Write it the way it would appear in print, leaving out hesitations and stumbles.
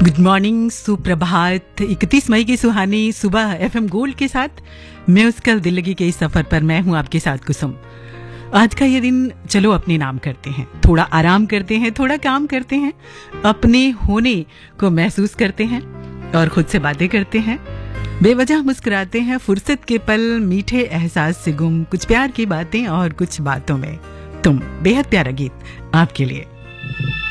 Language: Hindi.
गुड मॉर्निंग, सुप्रभात। 31 मई की सुहानी सुबह एफएम गोल्ड के साथ म्यूजिकल दिल्लगी के इस सफर पर मैं हूं आपके साथ कुसुम। आज का ये दिन चलो अपने नाम करते हैं, थोड़ा आराम करते हैं, थोड़ा काम करते हैं, अपने होने को महसूस करते हैं और खुद से बातें करते हैं, बेवजह मुस्कुराते हैं, फुर्सत के पल, मीठे एहसास से गुम, कुछ प्यार की बातें और कुछ बातों में तुम। बेहद प्यारा गीत आपके लिए।